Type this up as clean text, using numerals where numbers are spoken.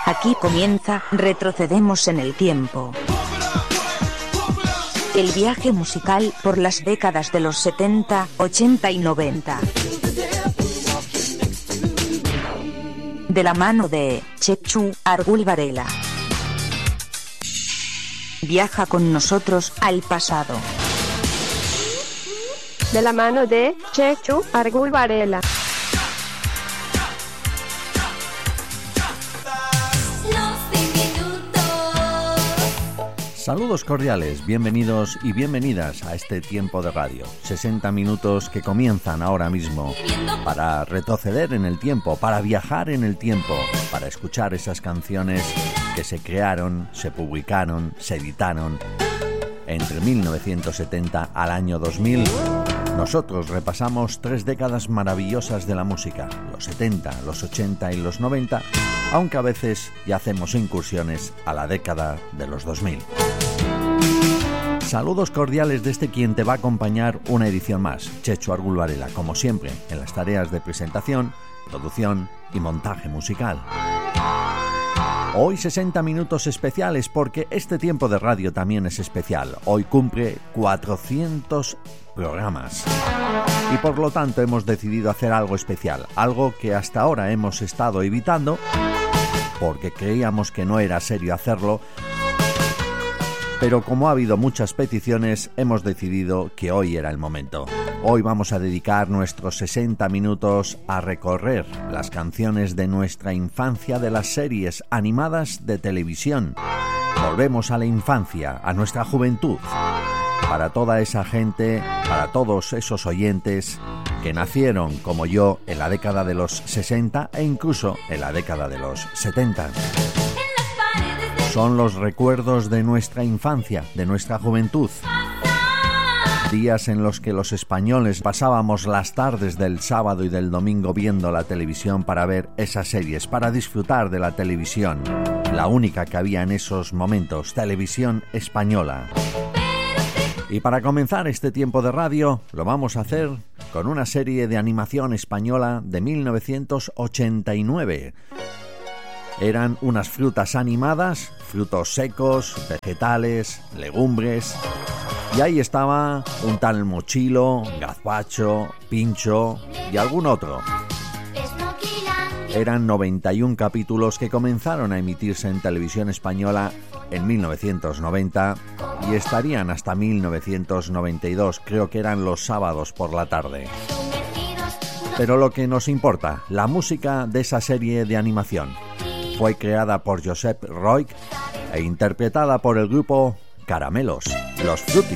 Aquí comienza Retrocedemos en el tiempo. El viaje musical por las décadas de los 70, 80 y 90. De la mano de Chechu Argul Varela. Viaja con nosotros al pasado. De la mano de Chechu Argul Varela. Saludos cordiales, bienvenidos y bienvenidas a este tiempo de radio. 60 minutos que comienzan ahora mismo para retroceder en el tiempo, para viajar en el tiempo, para escuchar esas canciones que se crearon, se publicaron, se editaron entre 1970 al año 2000. Nosotros repasamos 3 décadas maravillosas de la música, los 70, los 80 y los 90, aunque a veces ya hacemos incursiones a la década de los 2000. Saludos cordiales desde quien te va a acompañar una edición más, Chechu Argul Varela, como siempre, en las tareas de presentación, producción y montaje musical. Hoy 60 minutos especiales porque este tiempo de radio también es especial. Hoy cumple 400 programas. Y por lo tanto hemos decidido hacer algo especial, algo que hasta ahora hemos estado evitando porque creíamos que no era serio hacerlo. Pero como ha habido muchas peticiones, hemos decidido que hoy era el momento. Hoy vamos a dedicar nuestros 60 minutos a recorrer las canciones de nuestra infancia de las series animadas de televisión. Volvemos a la infancia, a nuestra juventud. Para toda esa gente, para todos esos oyentes que nacieron como yo en la década de los 60 e incluso en la década de los 70. Son los recuerdos de nuestra infancia, de nuestra juventud. Días en los que los españoles pasábamos las tardes del sábado y del domingo viendo la televisión para ver esas series, para disfrutar de la televisión. La única que había en esos momentos, televisión española. Y para comenzar este tiempo de radio, lo vamos a hacer con una serie de animación española de 1989. Eran unas frutas animadas, frutos secos, vegetales, legumbres. Y ahí estaba un tal Mochilo, Gazpacho, Pincho y algún otro. Eran 91 capítulos que comenzaron a emitirse en televisión española en 1990 y estarían hasta 1992, creo que eran los sábados por la tarde. Pero lo que nos importa, la música de esa serie de animación. Fue creada por Josep Roig e interpretada por el grupo Caramelos, los Frutis.